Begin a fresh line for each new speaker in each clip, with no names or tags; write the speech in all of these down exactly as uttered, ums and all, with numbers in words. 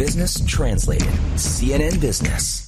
Business Translated, C N N Business.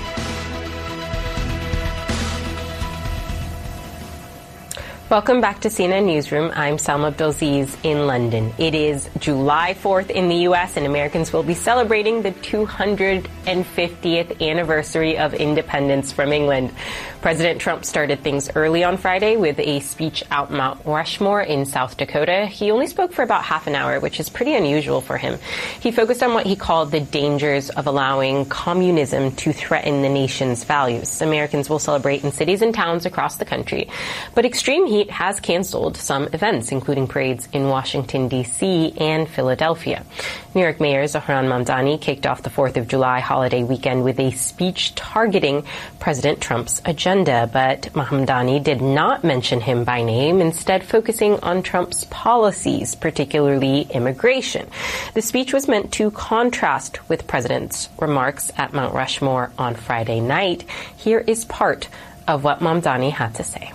Welcome back to C N N Newsroom. I'm Salma Abdulaziz in London. It is July fourth in the U S, and Americans will be celebrating the two hundred fiftieth anniversary of independence from England. President Trump started things early on Friday with a speech out Mount Rushmore in South Dakota. He only spoke for about half an hour, which is pretty unusual for him. He focused on what he called the dangers of allowing communism to threaten the nation's values. Americans will celebrate in cities and towns across the country, but extreme heat has canceled some events, including parades in Washington, D C and Philadelphia. New York Mayor Zohran Mamdani kicked off the fourth of July holiday weekend with a speech targeting President Trump's agenda, but Mamdani did not mention him by name, instead focusing on Trump's policies, particularly immigration. The speech was meant to contrast with President's remarks at Mount Rushmore on Friday night. Here is part of what Mamdani had to say.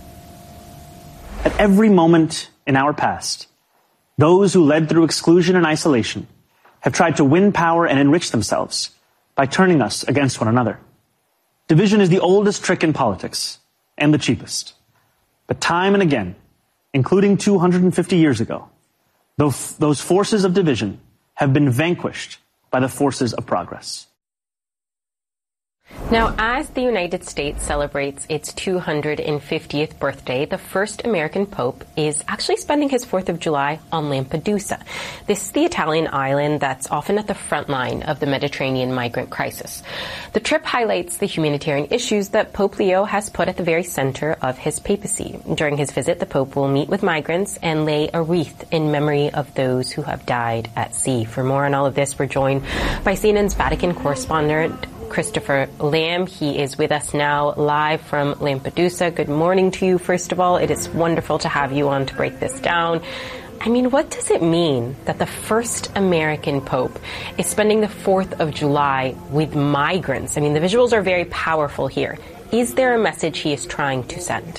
At every moment in our past, those who led through exclusion and isolation have tried to win power and enrich themselves by turning us against one another. Division is the oldest trick in politics and the cheapest. But time and again, including two hundred fifty years ago, those forces of division have been vanquished by the forces of progress.
Now, as the United States celebrates its two hundred fiftieth birthday, the first American Pope is actually spending his fourth of July on Lampedusa. This is the Italian island that's often at the front line of the Mediterranean migrant crisis. The trip highlights the humanitarian issues that Pope Leo has put at the very center of his papacy. During his visit, the Pope will meet with migrants and lay a wreath in memory of those who have died at sea. For more on all of this, we're joined by C N N's Vatican correspondent, Christopher Lamb. He is with us now live from Lampedusa. Good morning to you, first of all. It is wonderful to have you on to break this down. I mean, what does it mean that the first American Pope is spending the fourth of July with migrants? I mean, the visuals are very powerful here. Is there a message he is trying to send?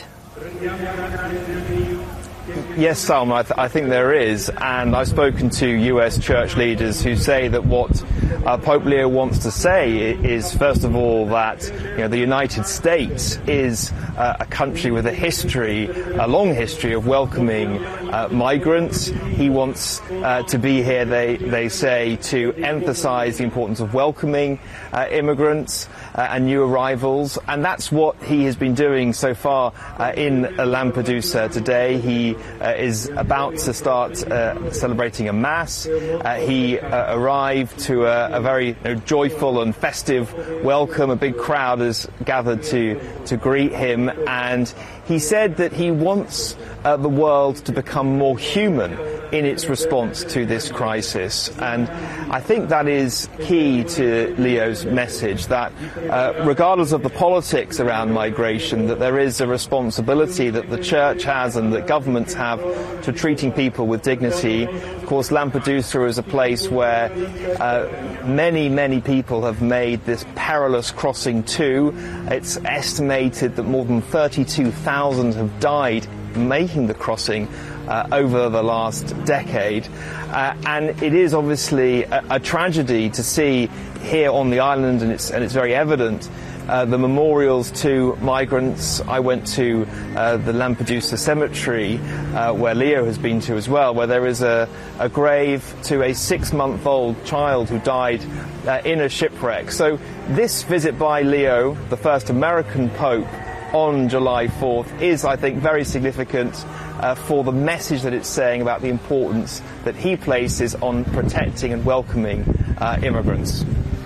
Yes, Salma, I, th- I think there is, and I've spoken to U S church leaders who say that what uh, Pope Leo wants to say is, first of all, that you know the United States is uh, a country with a history, a long history of welcoming uh, migrants. He wants uh, to be here, they they say, to emphasize the importance of welcoming uh, immigrants uh, and new arrivals, and that's what he has been doing so far uh, in Lampedusa today. He Uh, is about to start uh, celebrating a mass. Uh, he uh, arrived to a, a very you know, joyful and festive welcome. A big crowd has gathered to to greet him, and he said that he wants uh, the world to become more human in its response to this crisis. And I think that is key to Leo's message, that uh, regardless of the politics around migration, that there is a responsibility that the church has and that governments have to treating people with dignity. Of course, Lampedusa is a place where uh, many, many people have made this perilous crossing to. It's estimated that more than thirty-two thousand have died making the crossing uh, over the last decade. Uh, and it is obviously a, a tragedy to see here on the island, and it's, and it's very evident, Uh, the memorials to migrants. I went to uh, the Lampedusa cemetery, uh, where Leo has been to as well, where there is a, a grave to a six-month-old child who died uh, in a shipwreck. So this visit by Leo, the first American Pope, on July fourth is, I think, very significant uh, for the message that it's saying about the importance that he places on protecting and welcoming uh, immigrants.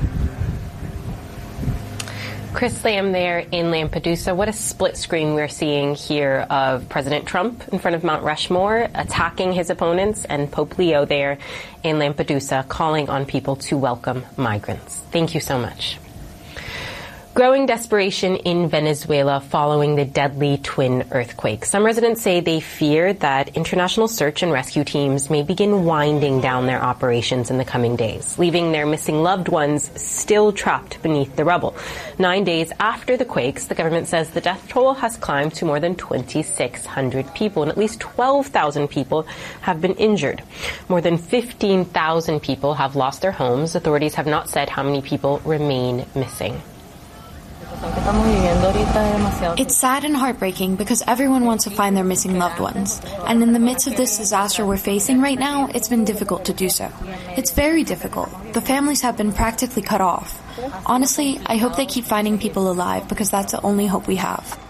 Chris Lamb there in Lampedusa. What a split screen we're seeing here of President Trump in front of Mount Rushmore attacking his opponents, and Pope Leo there in Lampedusa calling on people to welcome migrants. Thank you so much. Growing desperation in Venezuela following the deadly twin earthquake. Some residents say they fear that international search and rescue teams may begin winding down their operations in the coming days, leaving their missing loved ones still trapped beneath the rubble. Nine days after the quakes, the government says the death toll has climbed to more than twenty-six hundred people, and at least twelve thousand people have been injured. More than fifteen thousand people have lost their homes. Authorities have not said how many people remain missing.
It's sad and heartbreaking because everyone wants to find their missing loved ones. And in the midst of this disaster we're facing right now, it's been difficult to do so. It's very difficult. The families have been practically cut off. Honestly, I hope they keep finding people alive because that's the only hope we have.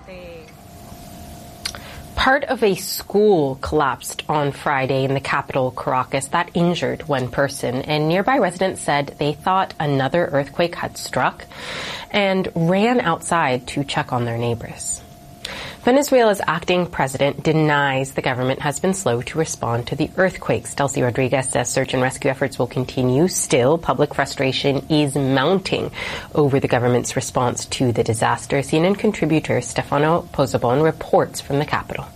Part of a school collapsed on Friday in the capital, Caracas. That injured one person, and nearby residents said they thought another earthquake had struck and ran outside to check on their neighbors. Venezuela's acting president denies the government has been slow to respond to the earthquakes. Delcy Rodriguez says search and rescue efforts will continue. Still, public frustration is mounting over the government's response to the disaster. C N N contributor Stefano Pozzobon reports from the capital.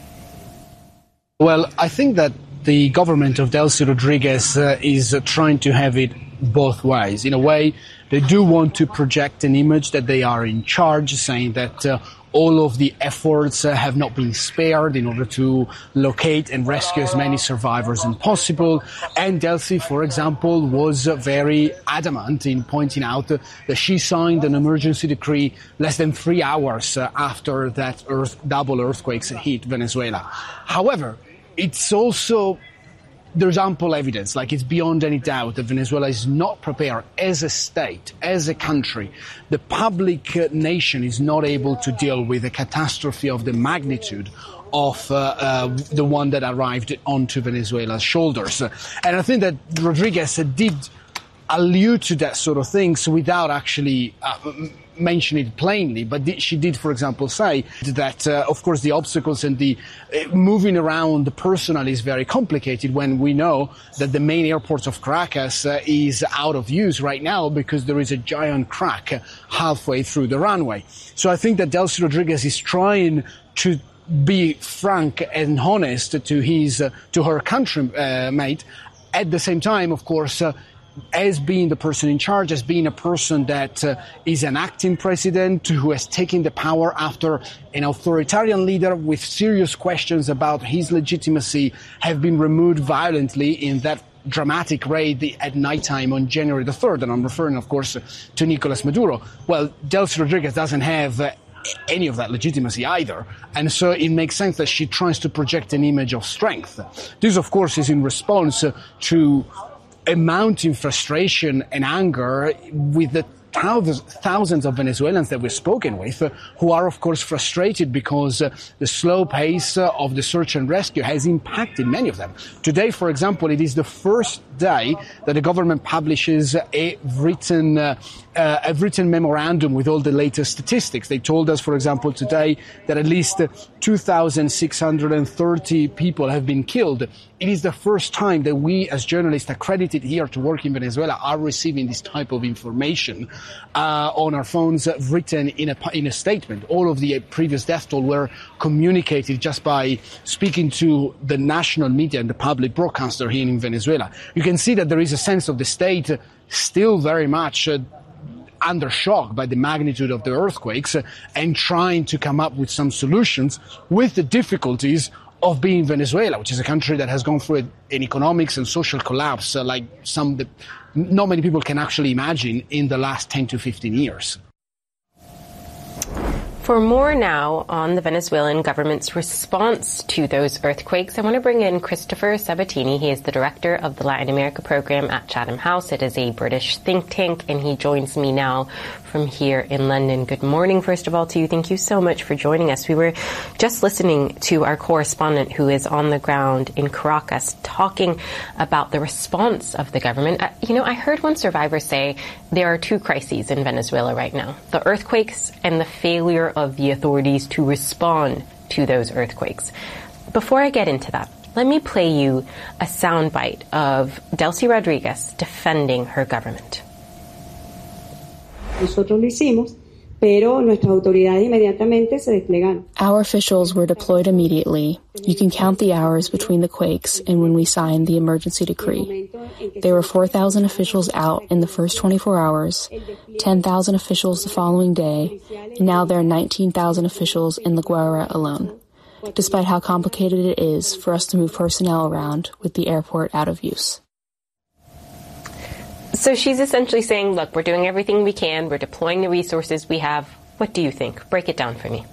Well, I think that the government of Delcy Rodriguez uh, is uh, trying to have it both ways. In a way, they do want to project an image that they are in charge, saying that uh, all of the efforts uh, have not been spared in order to locate and rescue as many survivors as possible. And Delcy, for example, was uh, very adamant in pointing out uh, that she signed an emergency decree less than three hours uh, after that earth, double earthquakes hit Venezuela. However, it's also there's ample evidence, like it's beyond any doubt, that Venezuela is not prepared as a state, as a country. The public uh, nation is not able to deal with a catastrophe of the magnitude of uh, uh, the one that arrived onto Venezuela's shoulders. And I think that Rodriguez did allude to that sort of things without actually uh, mention it plainly, but she did, for example, say that, uh, of course, the obstacles and the uh, moving around personally is very complicated when we know that the main airport of Caracas uh, is out of use right now because there is a giant crack halfway through the runway. So I think that Delcy Rodriguez is trying to be frank and honest to his, uh, to her countrymate. At the same time, of course, uh, as being the person in charge, as being a person that uh, is an acting president who has taken the power after an authoritarian leader with serious questions about his legitimacy have been removed violently in that dramatic raid at nighttime on January the third. And I'm referring, of course, to Nicolas Maduro. Well, Delcy Rodriguez doesn't have uh, any of that legitimacy either. And so it makes sense that she tries to project an image of strength. This, of course, is in response uh, to a mounting frustration and anger with the thousands, thousands of Venezuelans that we've spoken with, uh, who are, of course, frustrated because uh, the slow pace uh, of the search and rescue has impacted many of them. Today, for example, it is the first day that the government publishes a written uh, uh, a written memorandum with all the latest statistics. They told us, for example, today that at least two thousand six hundred thirty people have been killed. It is the first time that we, as journalists accredited here to work in Venezuela, are receiving this type of information uh, on our phones, uh, written in a, in a statement. All of the uh, previous death toll were communicated just by speaking to the national media and the public broadcaster here in Venezuela. You can see that there is a sense of the state uh, still very much uh, under shock by the magnitude of the earthquakes uh, and trying to come up with some solutions with the difficulties of being Venezuela, which is a country that has gone through an economics and social collapse uh, like some that not many people can actually imagine in the last ten to fifteen years.
For more now on the Venezuelan government's response to those earthquakes, I want to bring in Christopher Sabatini. He is the director of the Latin America program at Chatham House. It is a British think tank, and he joins me now from here in London. Good morning, first of all, to you. Thank you so much for joining us. We were just listening to our correspondent who is on the ground in Caracas talking about the response of the government. Uh, you know, I heard one survivor say there are two crises in Venezuela right now, the earthquakes and the failure of the authorities to respond to those earthquakes. Before I get into that, let me play you a soundbite of Delcy Rodriguez defending her government.
Nosotros lo hicimos. Pero nuestras autoridades inmediatamente se desplegaron.
Our officials were deployed immediately. You can count the hours between the quakes and when we signed the emergency decree. There were four thousand officials out in the first twenty-four hours, ten thousand officials the following day, and now there are nineteen thousand officials in La Guaira alone, despite how complicated it is for us to move personnel around with the airport out of use.
So she's essentially saying, look, we're doing everything we can. We're deploying the resources we have. What do you think? Break it down for me.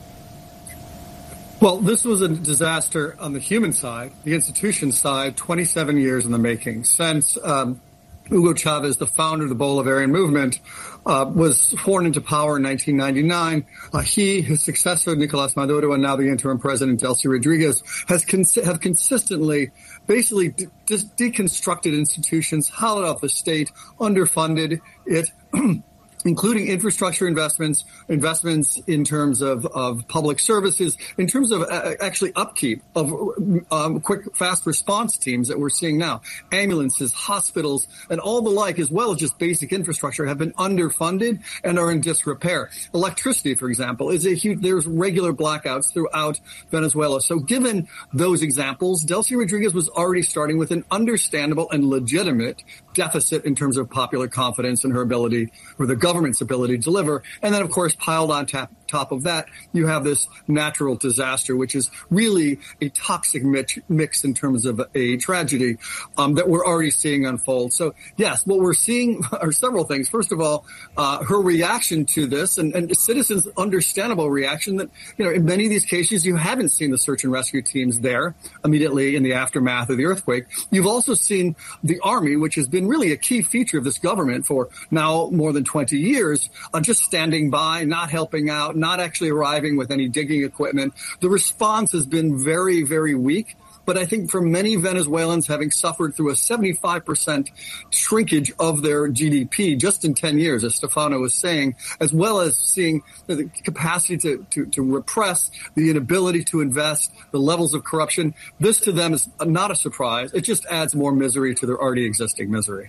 Well, this was a disaster on the human side, the institution side, twenty-seven years in the making. Since um, Hugo Chavez, the founder of the Bolivarian movement, uh, was sworn into power in nineteen ninety-nine, uh, he, his successor, Nicolas Maduro, and now the interim president, Delcy Rodriguez, has cons- have consistently basically de- de- deconstructed institutions, hollowed out the state, underfunded it, including infrastructure investments, investments in terms of, of public services, in terms of uh, actually upkeep of um, quick, fast response teams that we're seeing now. Ambulances, hospitals, and all the like, as well as just basic infrastructure, have been underfunded and are in disrepair. Electricity, for example, is a huge, there's regular blackouts throughout Venezuela. So given those examples, Delcy Rodriguez was already starting with an understandable and legitimate deficit in terms of popular confidence in her ability, or the government's ability to deliver. And then, of course, piled on top, top of that, you have this natural disaster, which is really a toxic mix, mix in terms of a tragedy um, that we're already seeing unfold. So, yes, what we're seeing are several things. First of all, uh, her reaction to this, and, and citizens' understandable reaction that, you know, in many of these cases, you haven't seen the search and rescue teams there immediately in the aftermath of the earthquake. You've also seen the army, which has been really a key feature of this government for now more than twenty years, uh, just standing by, not helping out, not actually arriving with any digging equipment. The response has been very, very weak. But I think for many Venezuelans, having suffered through a seventy-five percent shrinkage of their G D P just in ten years, as Stefano was saying, as well as seeing the capacity to, to, to repress, the inability to invest, the levels of corruption, this to them is not a surprise. It just adds more misery to their already existing misery.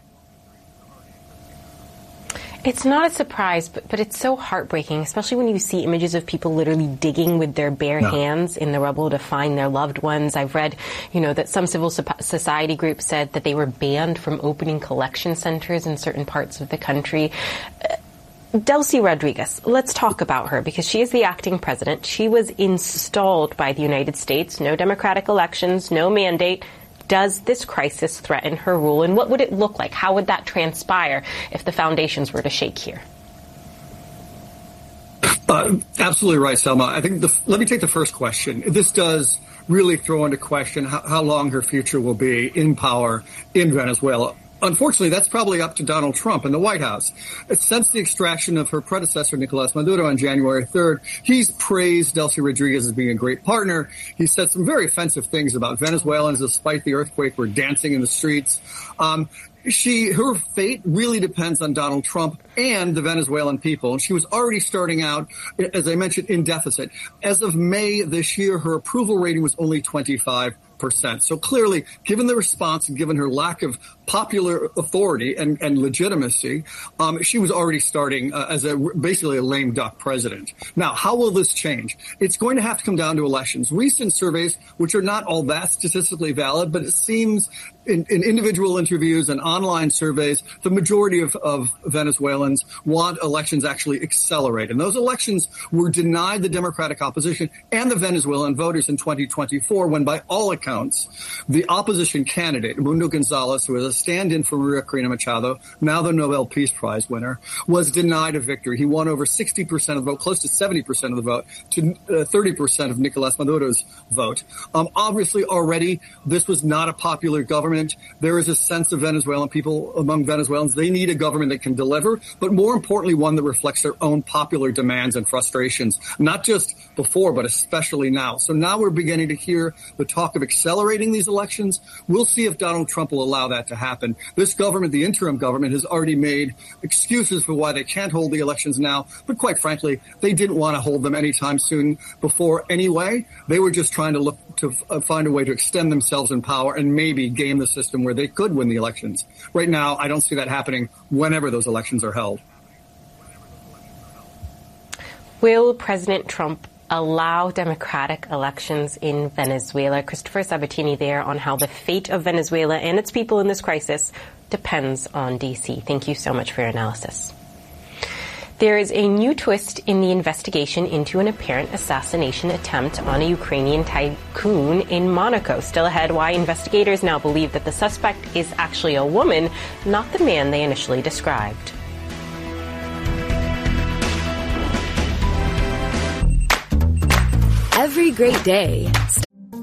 It's not a surprise, but, but it's so heartbreaking, especially when you see images of people literally digging with their bare no. hands in the rubble to find their loved ones. I've read, you know, that some civil society groups said that they were banned from opening collection centers in certain parts of the country. Uh, Delcy Rodriguez, let's talk about her because she is the acting president. She was installed by the United States. No democratic elections, no mandate. Does this crisis threaten her rule, and what would it look like? How would that transpire if the foundations were to shake here?
Uh, absolutely right, Selma. I think the, let me take the first question. This does really throw into question how, how long her future will be in power in Venezuela. Unfortunately, that's probably up to Donald Trump and the White House. Since the extraction of her predecessor, Nicolas Maduro, on January third, he's praised Delcy Rodriguez as being a great partner. He said some very offensive things about Venezuelans, despite the earthquake, were dancing in the streets. Um, She, her fate really depends on Donald Trump and the Venezuelan people. And she was already starting out, as I mentioned, in deficit. As of May this year, her approval rating was only twenty-five percent. So clearly, given the response and given her lack of popular authority and, and legitimacy, um, she was already starting uh, as a basically a lame duck president. Now, how will this change? It's going to have to come down to elections. Recent surveys, which are not all that statistically valid, but it seems in, in individual interviews and online surveys, the majority of, of Venezuelans want elections actually accelerate. And those elections were denied the Democratic opposition and the Venezuelan voters in twenty twenty-four, when by all accounts, the opposition candidate, Mundo Gonzalez, who was a stand-in for Maria Corina Machado, now the Nobel Peace Prize winner, was denied a victory. He won over sixty percent of the vote, close to seventy percent of the vote, to uh, thirty percent of Nicolas Maduro's vote. Um, obviously, already, this was not a popular government. There is a sense of Venezuelan people, among Venezuelans, they need a government that can deliver, but more importantly, one that reflects their own popular demands and frustrations, not just before, but especially now. So now we're beginning to hear the talk of accelerating these elections. We'll see if Donald Trump will allow that to happen. This government, the interim government, has already made excuses for why they can't hold the elections now, but quite frankly, they didn't want to hold them anytime soon before anyway. They were just trying to look to uh, find a way to extend themselves in power and maybe game the system where they could win the elections. Right now, I don't see that happening whenever those elections are held.
Will President Trump allow democratic elections in Venezuela? Christopher Sabatini there on how the fate of Venezuela and its people in this crisis depends on D C. Thank you so much for your analysis. There is a new twist in the investigation into an apparent assassination attempt on a Ukrainian tycoon in Monaco. Still ahead, why investigators now believe that the suspect is actually a woman, not the man they initially described.
Every great day starts